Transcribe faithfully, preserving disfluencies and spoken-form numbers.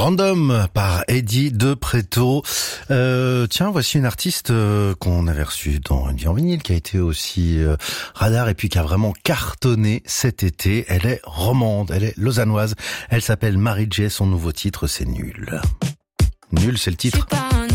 Random par Eddie De Pretto. Euh, tiens, voici une artiste euh, qu'on avait reçue dans Une vie en vinyle, qui a été aussi euh, radar et puis qui a vraiment cartonné cet été. Elle est romande, elle est lausannoise. Elle s'appelle Marie J. Son nouveau titre, c'est Nul. Nul, c'est le titre. Je suis pas un